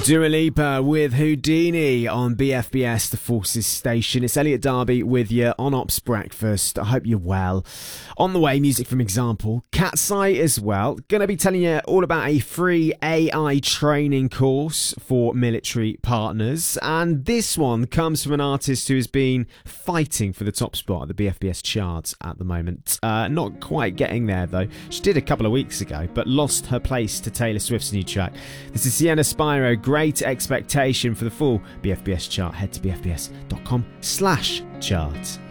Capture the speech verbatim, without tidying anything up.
Dua Lipa with Houdini on B F B S, the Forces Station. It's Elliot Darby with you on Ops Breakfast. I hope you're well. On the way, music from Example. Cat's Eye as well. Going to be telling you all about a free A I training course for military partners. And this one comes from an artist who has been fighting for the top spot at the B F B S charts at the moment. Uh, not quite getting there, though. She did a couple of weeks ago, but lost her place to Taylor Swift's new track. This is Sienna Spyro, Great Expectation. For the full B F B S chart, head to bfbs.com slash chart.